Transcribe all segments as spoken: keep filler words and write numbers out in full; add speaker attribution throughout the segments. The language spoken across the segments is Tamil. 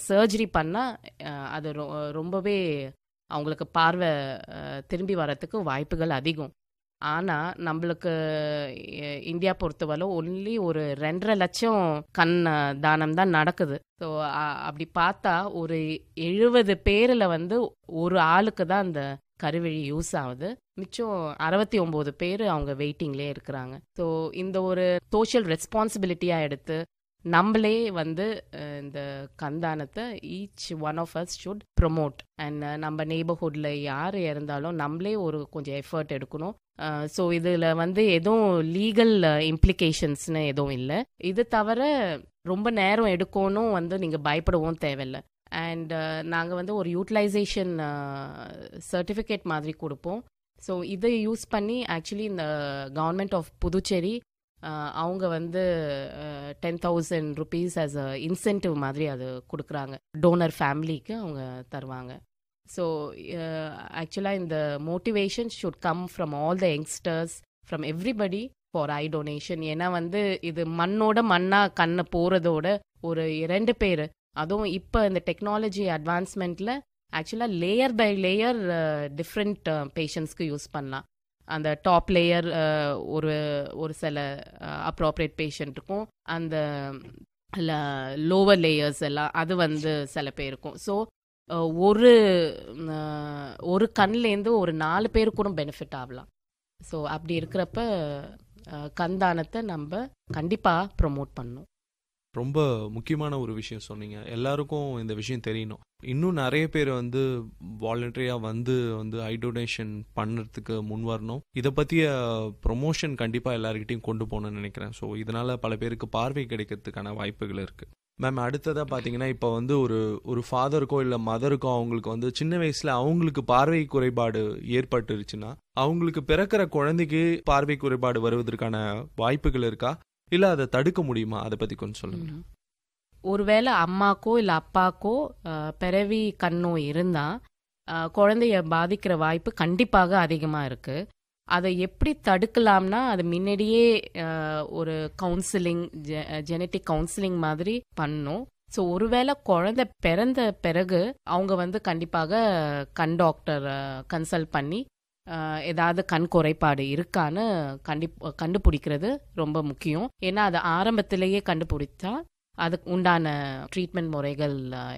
Speaker 1: சர்ஜரி பண்ணால் அது ரொ ரொம்பவே அவங்களுக்கு பார்வை திரும்பி வரத்துக்கு வாய்ப்புகள் அதிகம். ஆனால் நம்மளுக்கு இந்தியா பொறுத்தவரை ஒன்லி ஒரு ரெண்டரை லட்சம் கண் தானம் தான் நடக்குது. ஸோ அப்படி பார்த்தா ஒரு எழுபது பேரில் வந்து ஒரு ஆளுக்கு தான் அந்த கருவழி யூஸ் ஆகுது. மிச்சம் அறுபத்தி ஒம்பது பேர் அவங்க வெயிட்டிங்லேயே இருக்கிறாங்க. ஸோ இந்த ஒரு சோஷியல் ரெஸ்பான்சிபிலிட்டியாக எடுத்து நம்மளே வந்து இந்த கண்தானத்தை each one of us should promote. And நம்ம நெய்பர்ஹுட்டில் யார் இருந்தாலும் நம்மளே ஒரு கொஞ்சம் எஃபர்ட் எடுக்கணும். ஸோ இதில் வந்து எதுவும் லீகல் இம்ப்ளிகேஷன்ஸ்னு எதுவும் இல்லை. இது தவிர ரொம்ப நேரம் எடுக்கணும் வந்து நீங்கள் பயப்படவும் தேவையில்லை. அண்ட் நாங்கள் வந்து ஒரு யூட்டிலைசேஷன் சர்டிஃபிகேட் மாதிரி கொடுப்போம். ஸோ இதை யூஸ் பண்ணி ஆக்சுவலி இந்த கவர்மெண்ட் ஆஃப் புதுச்சேரி அவங்க வந்து ten thousand rupees as a incentive மாதிரி அது கொடுக்குறாங்க. டோனர் ஃபேமிலிக்கு அவங்க தருவாங்க. ஸோ ஆக்சுவலாக இந்த motivation should come from all the youngsters, from everybody for I donation. ஏன்னா வந்து இது மண்ணோட மண்ணாக கண்ணை போகிறதோட ஒரு இரண்டு பேர், அதுவும் இப்போ இந்த டெக்னாலஜி அட்வான்ஸ்மெண்ட்டில் ஆக்சுவலாக லேயர் பை லேயர் டிஃப்ரெண்ட் பேஷண்ட்ஸ்க்கு யூஸ் பண்ணலாம். அந்த டாப் லேயர் ஒரு ஒரு சில அப்ராப்ரியேட் பேஷண்ட்டுக்கும், அந்த லோவர் லேயர்ஸ் எல்லாம் அது வந்து சில பேருக்கும். ஸோ ஒரு ஒரு கண்லேருந்து ஒரு நாலு பேரு கூட பெனிஃபிட் ஆகலாம். ஸோ அப்படி இருக்கிறப்ப கண்தானத்தை நம்ம கண்டிப்பாக ப்ரொமோட் பண்ணணும்.
Speaker 2: ரொம்ப முக்கியமான ஒரு விஷயம் சொன்னீங்க. எல்லாருக்கும் இந்த விஷயம் தெரியணும். இன்னும் நிறைய பேர் வந்து வாலண்டரியாக வந்து வந்து ஐ டொனேஷன் பண்ணுறதுக்கு முன் வரணும். இதை பற்றிய ப்ரொமோஷன் கண்டிப்பாக எல்லாருக்கிட்டையும் கொண்டு போகணும்னு நினைக்கிறேன். ஸோ இதனால் பல பேருக்கு பார்வை கிடைக்கிறதுக்கான வாய்ப்புகள் இருக்குது. மேம், அடுத்ததாக பார்த்தீங்கன்னா இப்போ வந்து ஒரு ஒரு ஃபாதருக்கோ இல்லை மதருக்கோ அவங்களுக்கு வந்து சின்ன வயசில் அவங்களுக்கு பார்வை குறைபாடு ஏற்பட்டுருச்சுன்னா அவங்களுக்கு பிறக்கிற குழந்தைக்கு பார்வை குறைபாடு வருவதற்கான வாய்ப்புகள் இருக்கா, இல்லை அதை தடுக்க முடியுமா? அதை பற்றி கொஞ்சம் சொல்லுங்க.
Speaker 1: ஒருவேளை அம்மாக்கோ இல்லை அப்பாக்கோ பிறவி கண்ணோ இருந்தால் குழந்தைய பாதிக்கிற வாய்ப்பு கண்டிப்பாக அதிகமாக இருக்குது. அதை எப்படி தடுக்கலாம்னா அது முன்னாடியே ஒரு கவுன்சிலிங், ஜெனட்டிக் கவுன்சிலிங் மாதிரி பண்ணணும். ஸோ ஒருவேளை குழந்தை பிறந்த பிறகு அவங்க வந்து கண்டிப்பாக கண் டாக்டர் கன்சல்ட் பண்ணி ஏதாவது கண் குறைபாடு இருக்கான்னு கண்டி கண்டுபிடிக்கிறது ரொம்ப முக்கியம். ஏன்னா அது ஆரம்பத்திலேயே கண்டுபிடிச்சா அதுக்கு உண்டான ட்ரீட்மெண்ட் முறைகள்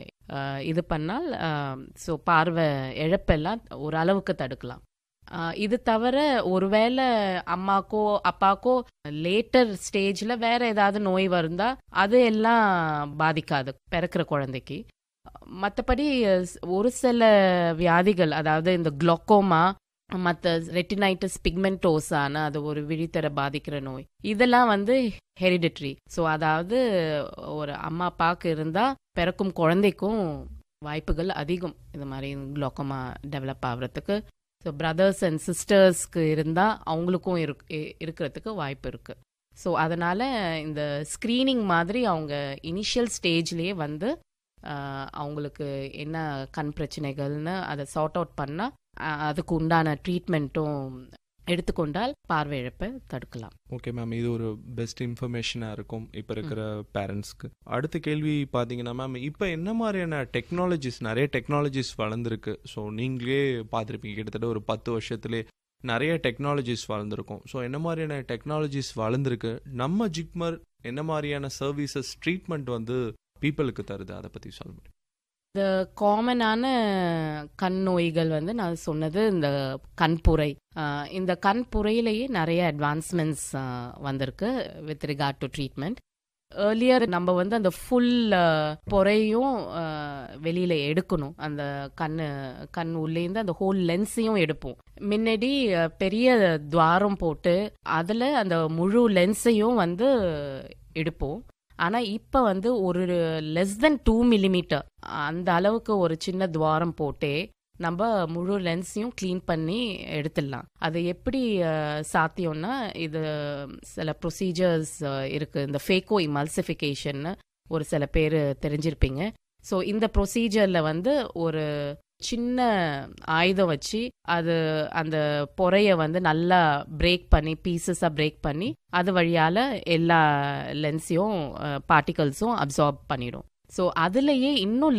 Speaker 1: இது பண்ணால் ஸோ பார்வை இழப்பெல்லாம் ஓரளவுக்கு தடுக்கலாம். இது தவிர ஒருவேளை அம்மாக்கோ அப்பாக்கோ லேட்டர் ஸ்டேஜில் வேற ஏதாவது நோய் வருந்தா அது எல்லாம் பாதிக்காது பிறக்கிற குழந்தைக்கு. மற்றபடி ஒரு சில வியாதிகள், அதாவது இந்த குளோக்கோமா, மற்ற ரெட்டினைட்டிஸ் பிக்மெண்டோசான அது ஒரு விழித்தர பாதிக்கிற நோய், இதெல்லாம் வந்து ஹெரிடிட்ரி. ஸோ அதாவது ஒரு அம்மா அப்பாவுக்கு இருந்தால் பிறக்கும் குழந்தைக்கும் வாய்ப்புகள் அதிகம் இது மாதிரி குளோக்கோமா டெவலப் ஆகிறதுக்கு. ஸோ பிரதர்ஸ் அண்ட் சிஸ்டர்ஸ்க்கு இருந்தால் அவங்களுக்கும் இருக் இருக்கிறதுக்கு வாய்ப்பு இருக்குது. ஸோ அதனால் இந்த ஸ்க்ரீனிங் மாதிரி அவங்க இனிஷியல் ஸ்டேஜ்லேயே வந்து அவங்களுக்கு என்ன கண் பிரச்சனைகள்னு அதை சார்ட் அவுட் பண்ணால் அதுக்கு உண்டான ட்ரீட்மெண்ட்டும் எடுத்துக்கொண்டால் பார்வை இழப்பை தடுக்கலாம்.
Speaker 2: ஓகே மேம், இது ஒரு பெஸ்ட் இன்ஃபர்மேஷனாக இருக்கும் இப்போ இருக்கிற பேரண்ட்ஸ்க்கு. அடுத்த கேள்வி பார்த்தீங்கன்னா மேம், இப்போ என்ன மாதிரியான டெக்னாலஜிஸ், நிறைய டெக்னாலஜிஸ் வளர்ந்துருக்கு. ஸோ நீங்களே பார்த்துருப்பீங்க, கிட்டத்தட்ட ஒரு பத்து வருஷத்துலேயே நிறைய டெக்னாலஜிஸ் வளர்ந்துருக்கும். ஸோ என்ன மாதிரியான டெக்னாலஜிஸ் வளர்ந்துருக்கு, நம்ம ஜிப்மர் என்ன மாதிரியான சர்வீசஸ், ட்ரீட்மெண்ட் வந்து பீப்புளுக்கு தருது, அதை பற்றி சொல்ல முடியும்?
Speaker 1: இந்த காமனான கண் நோய்கள் வந்து நான் சொன்னது இந்த கண்புரை. இந்த கண்புரையிலேயே நிறைய அட்வான்ஸ்மெண்ட்ஸ் வந்திருக்கு with regard to treatment. Earlier நம்ம வந்து அந்த ஃபுல் பொறையும் வெளியில எடுக்கணும், அந்த கண்ணு கண் உள்ளேருந்து அந்த ஹோல் லென்ஸையும் எடுப்போம். முன்னாடி பெரிய துவாரம் போட்டு அதில் அந்த முழு லென்ஸையும் வந்து எடுப்போம். ஆனால் இப்போ வந்து ஒரு லெஸ் தென் டூ மில்லிமீட்டர் அந்த அளவுக்கு ஒரு சின்ன துவாரம் போட்டே நம்ம முழு லென்ஸையும் க்ளீன் பண்ணி எடுத்துடலாம். அது எப்படி சாத்தியம்னா இது சில ப்ரொசீஜர்ஸ் இருக்குது. இந்த ஃபேக்கோ இமல்சிஃபிகேஷன் ஒரு சில பேர் தெரிஞ்சிருப்பீங்க. ஸோ இந்த ப்ரொசீஜரில் வந்து ஒரு சின்ன ஆயுதம் வச்சு அது அந்த பொறையை வந்து நல்லா பிரேக் பண்ணி பீசஸாக பிரேக் பண்ணி அது வழியால் எல்லா லென்ஸையும் பார்ட்டிகல்ஸும் அப்சார்ப் பண்ணிடும். ஸோ அதுலேயே இன்னும்